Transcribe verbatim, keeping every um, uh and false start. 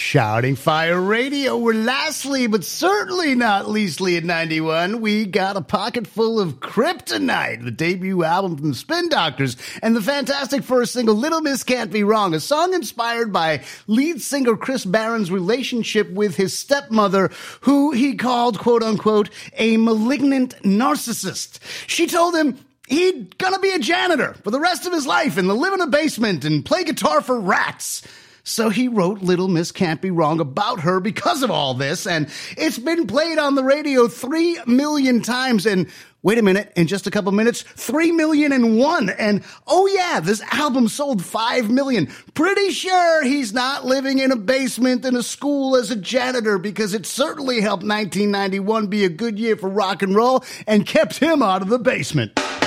Shouting Fire Radio, where lastly, but certainly not leastly at ninety-one, we got a pocket full of Kryptonite, the debut album from the Spin Doctors, and the fantastic first single, Little Miss Can't Be Wrong, a song inspired by lead singer Chris Barron's relationship with his stepmother, who he called, quote-unquote, a malignant narcissist. She told him he'd gonna be a janitor for the rest of his life and live in a basement and play guitar for rats. So he wrote Little Miss Can't Be Wrong about her because of all this, and it's been played on the radio three million times, and wait a minute, in just a couple minutes, three million and one, and oh yeah, this album sold five million. Pretty sure he's not living in a basement in a school as a janitor, because it certainly helped nineteen ninety-one be a good year for rock and roll and kept him out of the basement.